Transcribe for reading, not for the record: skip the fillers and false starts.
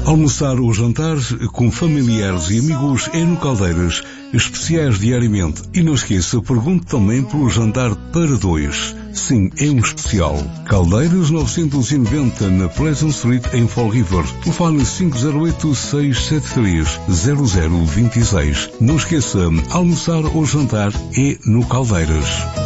Almoçar ou jantar com familiares e amigos é no Caldeiras, especiais diariamente. E não esqueça, pergunte também pelo jantar para dois. Sim, é um especial. Caldeiras 990 na Pleasant Street em Fall River. Telefone 508-673-0026. Não esqueça, almoçar ou jantar é no Caldeiras.